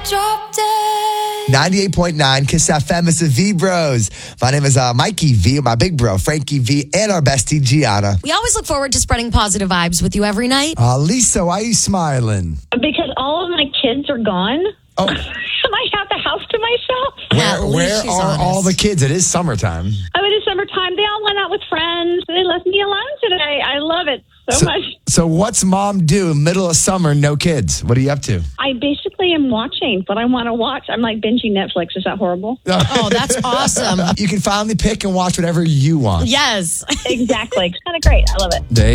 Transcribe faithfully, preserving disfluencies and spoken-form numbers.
Drop dead. ninety-eight point nine Kiss F M. It's the V Bros. My name is uh, Mikey V, my big bro, Frankie V, and our bestie, Gianna. We always look forward to spreading positive vibes with you every night. Uh, Lisa, why are you smiling? Because all of my kids are gone. Oh. And I have the house to myself. At Where, least where she's are honest. all the kids? It is summertime. Oh, it is summertime. They all went out with friends. They left me alone today. I love it so, So, much. so what's mom do middle of summer, no kids? What are you up to? I basically am watching what I want to watch. I'm like binging Netflix. Is that horrible? Oh, that's awesome. You can finally pick and watch whatever you want. Yes. Exactly. It's kind of great. I love it. They